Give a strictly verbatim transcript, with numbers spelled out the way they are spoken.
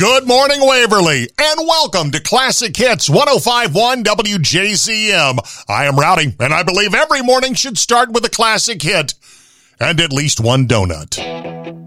Good morning, Waverly, and welcome to Classic Hits one oh five point one W J Z M. I am Rowdy, and I believe every morning should start with a classic hit and at least one donut.